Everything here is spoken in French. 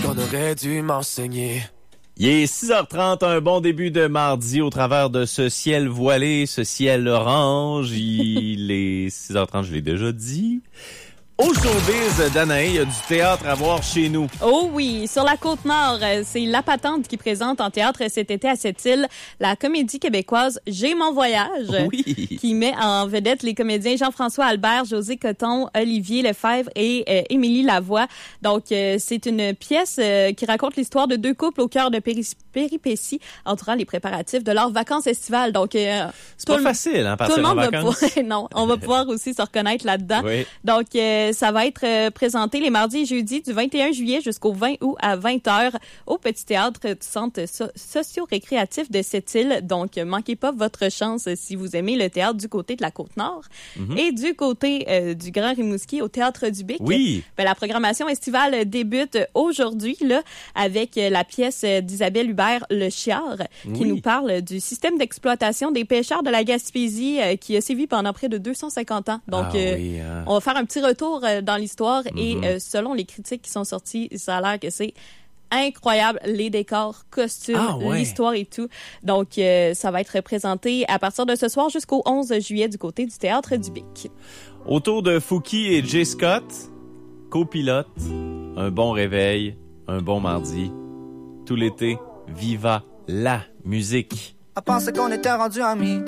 qu'on aurait dû m'enseigner. Il est 6h30, un bon début de mardi au travers de ce ciel voilé, ce ciel orange. Il est 6h30, je l'ai déjà dit. Au showbiz d'Anaï, il y a du théâtre à voir chez nous. Oh oui, sur la Côte-Nord, c'est La Patente qui présente en théâtre cet été à Sept-Îles la comédie québécoise J'ai mon voyage, Oui. qui met en vedette les comédiens Jean-François Albert, José Coton, Olivier Lefebvre et Émilie Lavoie. Donc, c'est une pièce qui raconte l'histoire de deux couples au cœur de péripéties entourant les préparatifs de leurs vacances estivales. Donc, c'est pas facile, hein, partir tout le en monde vacances. va pouvoir, non, on va pouvoir aussi se reconnaître là-dedans. Oui. Donc, ça va être présenté les mardis et jeudis du 21 juillet jusqu'au 20 août à 20h au Petit Théâtre du Centre socio-récréatif de Sept-Îles. Donc, manquez pas votre chance si vous aimez le théâtre du côté de la Côte-Nord. Et du côté du Grand Rimouski au Théâtre du Bic. Oui. Ben, la programmation estivale débute aujourd'hui là avec la pièce d'Isabelle Hubert, Le Chiard, qui nous parle du système d'exploitation des pêcheurs de la Gaspésie qui a sévi pendant près de 250 ans. Donc, on va faire un petit retour dans l'histoire et selon les critiques qui sont sorties, ça a l'air que c'est incroyable, les décors, costumes, l'histoire et tout. Donc, ça va être présenté à partir de ce soir jusqu'au 11 juillet du côté du Théâtre du Bic. Autour de Fouki et Jay Scott, copilote, un bon réveil, un bon mardi. Tout l'été, viva la musique. À penser qu'on était rendus amis.